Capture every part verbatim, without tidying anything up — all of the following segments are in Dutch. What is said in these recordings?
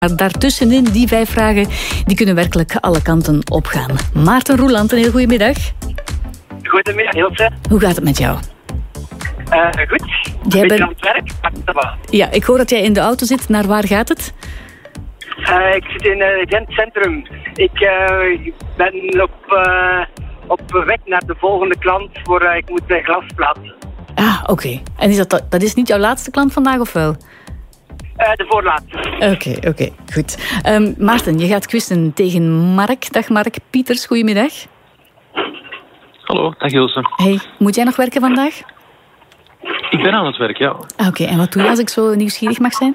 Maar daartussenin, die vijf vragen, die kunnen werkelijk alle kanten opgaan. Maarten Roeland, een heel goede middag. Goedemiddag, Ilse. Hoe gaat het met jou? Uh, goed. Jij Beetje bent... aan het werk, maar dat was. Ja, ik hoor dat jij in de auto zit. Naar waar gaat het? Uh, ik zit in uh, Gent Centrum. Ik uh, ben op, uh, op weg naar de volgende klant voor uh, ik moet uh, glas plaatsen. Ah, oké. Okay. En is dat, dat is niet jouw laatste klant vandaag, of wel? Uh, de voorlaatste. Oké, okay, oké. Okay, goed. Um, Maarten, je gaat quizzen tegen Mark. Dag Mark Pieters, goedemiddag. Hallo, dag Ilse. Hey, moet jij nog werken vandaag? Ik ben aan het werk, ja. Oké, okay, en wat doe je als ik zo nieuwsgierig mag zijn?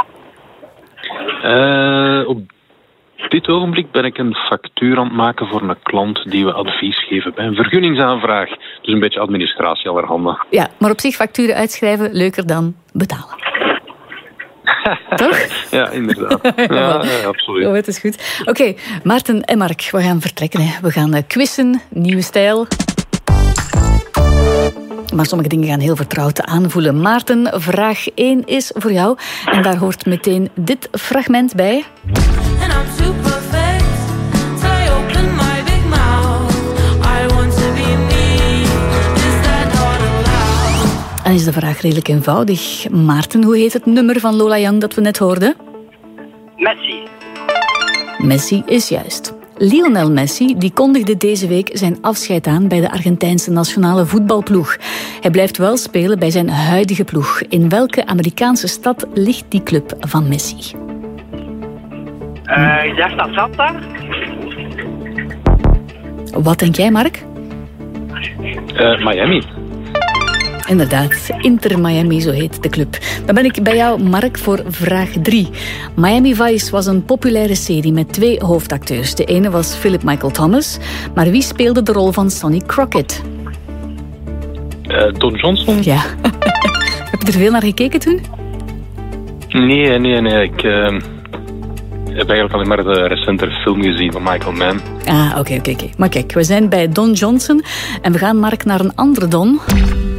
Uh, op dit ogenblik ben ik een factuur aan het maken voor een klant die we advies geven bij een vergunningsaanvraag. Dus een beetje administratie allerhande. Ja, maar op zich facturen uitschrijven leuker dan betalen. Toch? Ja, inderdaad. Ja, ja, ja, absoluut. Oh, het is goed. Oké, okay, Maarten en Mark, we gaan vertrekken. Hè. We gaan uh, quizzen, nieuwe stijl. Maar sommige dingen gaan heel vertrouwd aanvoelen. Maarten, vraag één is voor jou. En daar hoort meteen dit fragment bij. En is de vraag redelijk eenvoudig. Maarten, hoe heet het nummer van Lola Young dat we net hoorden? Messi. Messi is juist. Lionel Messi die kondigde deze week zijn afscheid aan bij de Argentijnse nationale voetbalploeg. Hij blijft wel spelen bij zijn huidige ploeg. In welke Amerikaanse stad ligt die club van Messi? Uh, ik dacht Atlanta. Wat denk jij, Mark? Uh, Miami. Inderdaad, Inter Miami, zo heet de club. Dan ben ik bij jou, Mark, voor vraag drie. Miami Vice was een populaire serie met twee hoofdacteurs. De ene was Philip Michael Thomas, maar wie speelde de rol van Sonny Crockett? Uh, Don Johnson? Ja. Heb je er veel naar gekeken toen? Nee, nee, nee. Ik uh, heb eigenlijk alleen maar de recentere film gezien van Michael Mann. Ah, oké, okay, oké, okay, oké. Okay. Maar kijk, we zijn bij Don Johnson en we gaan, Mark, naar een andere Don.